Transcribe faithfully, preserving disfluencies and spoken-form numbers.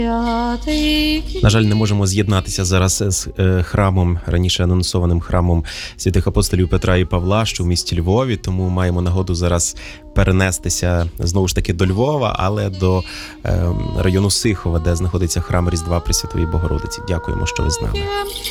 На жаль, не можемо з'єднатися зараз з храмом, раніше анонсованим храмом святих апостолів Петра і Павла, що в місті Львові, тому маємо нагоду зараз перенестися знову ж таки до Львова, але до району Сихова, де знаходиться храм Різдва Пресвятої Богородиці. Дякуємо, що ви з нами.